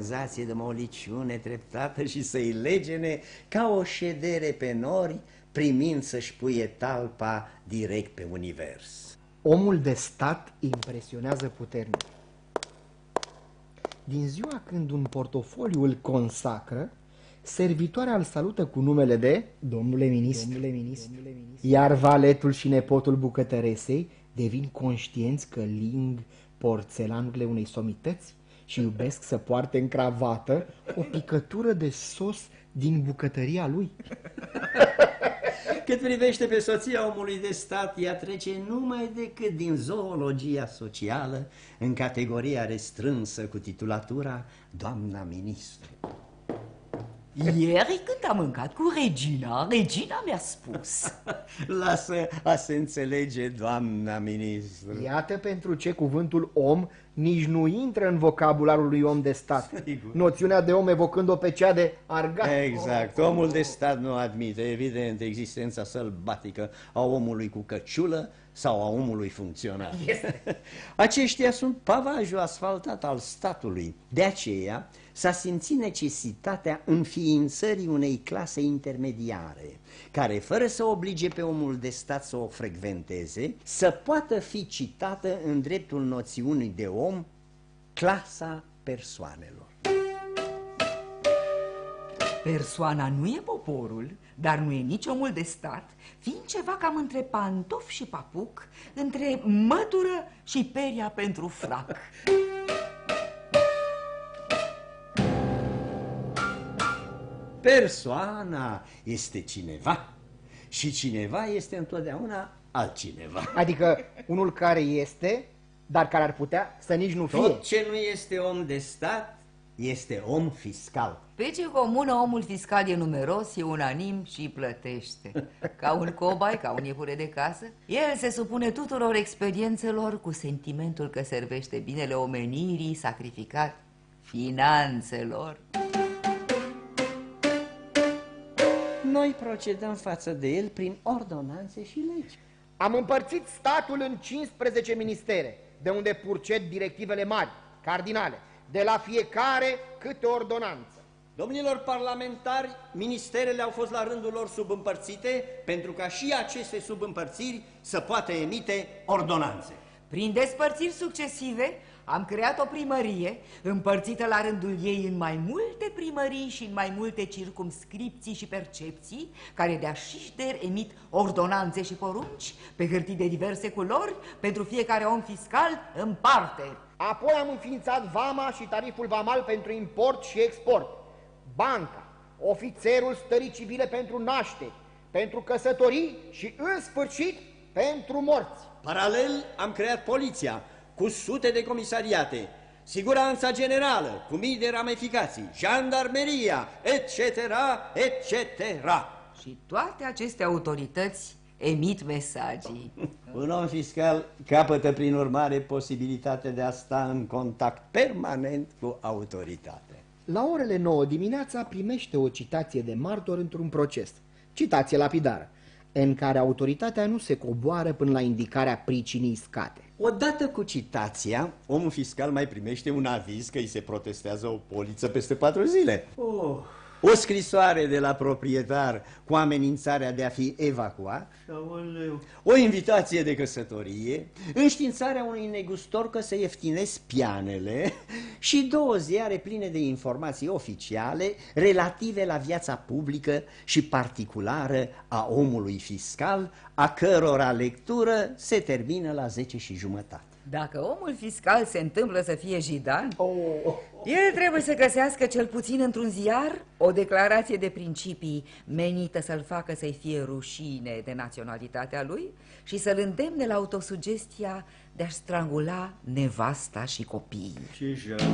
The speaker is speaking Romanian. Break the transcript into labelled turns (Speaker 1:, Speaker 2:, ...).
Speaker 1: tranzacție de moliciune treptată și să-i legene ca o ședere pe nori, primind să-și puie talpa direct pe univers.
Speaker 2: Omul de stat impresionează puternic. Din ziua când un portofoliu îl consacră, servitoarea îl salută cu numele de domnule ministru. Iar valetul și nepotul bucătăresei devin conștienți că ling porțelanurile unei somități și iubesc să poarte în cravată o picătură de sos din bucătăria lui.
Speaker 1: Cât privește pe soția omului de stat, ea trece numai decât din zoologia socială în categoria restrânsă cu titulatura doamna ministru.
Speaker 3: Ieri când am mâncat cu Regina, Regina mi-a spus:
Speaker 1: Lasă a se înțelege, doamna ministru.
Speaker 2: Iată pentru ce cuvântul om nici nu intră în vocabularul lui om de stat.
Speaker 1: Sigur.
Speaker 2: Noțiunea de om evocând-o pe cea de argat.
Speaker 1: Exact. Omul de stat nu admite, evident, existența sălbatică a omului cu căciulă sau a omului funcționar. Aceștia sunt pavajul asfaltat al statului. De aceea s-a simțit necesitatea înființării unei clase intermediare, care, fără să oblige pe omul de stat să o frecventeze, să poată fi citată în dreptul noțiunii de om, clasa persoanelor.
Speaker 3: Persoana nu e poporul, dar nu e nici omul de stat, fiind ceva cam între pantof și papuc, între mătură și peria pentru frac.
Speaker 1: Persoana este cineva și cineva este întotdeauna altcineva.
Speaker 2: Adică unul care este, dar care ar putea să nici nu fie.
Speaker 1: Tot ce nu este om de stat este om fiscal.
Speaker 3: Pe ce comună omul fiscal e numeros, e unanim și plătește. Ca un cobai, ca un iepure de casă, el se supune tuturor experiențelor cu sentimentul că servește binele omenirii, sacrificat finanțelor.
Speaker 1: Noi procedăm față de el prin ordonanțe și legi.
Speaker 2: Am împărțit statul în 15 ministere, de unde purced directivele mari, cardinale, de la fiecare câte o ordonanță.
Speaker 1: Domnilor parlamentari, ministerele au fost la rândul lor subîmpărțite pentru ca și aceste subîmpărțiri să poată emite ordonanțe.
Speaker 3: Prin despărțiri succesive am creat o primărie împărțită la rândul ei în mai multe primării și în mai multe circumscripții și percepții, care de așișder emit ordonanțe și porunci pe hârtii de diverse culori pentru fiecare om fiscal în parte.
Speaker 2: Apoi am înființat vama și tariful vamal pentru import și export, banca, ofițerul stării civile pentru nașteri, pentru căsătorii și, în sfârșit, pentru morți.
Speaker 1: Paralel am creat poliția cu sute de comisariate, siguranța generală cu mii de ramificații, jandarmeria, etc., etc.
Speaker 3: Și toate aceste autorități emit mesagii.
Speaker 1: Un om fiscal capătă prin urmare posibilitatea de a sta în contact permanent cu autoritatea.
Speaker 2: La orele 9 dimineața primește o citație de martor într-un proces, citație lapidară, în care autoritatea nu se coboară până la indicarea pricinii scate.
Speaker 1: Odată cu citația, omul fiscal mai primește un aviz că îi se protestează o poliță peste 4 zile. O scrisoare de la proprietar cu amenințarea de a fi evacuat, o invitație de căsătorie, înștiințarea unui negustor că se ieftinesc pianele și 2 ziare pline de informații oficiale relative la viața publică și particulară a omului fiscal, a cărora lectură se termină la 10:30.
Speaker 3: Dacă omul fiscal se întâmplă să fie jidan, el trebuie să găsească cel puțin într-un ziar o declarație de principii menită să-l facă să-i fie rușine de naționalitatea lui și să-l îndemne la autosugestia de a-și strangula nevasta și copiii.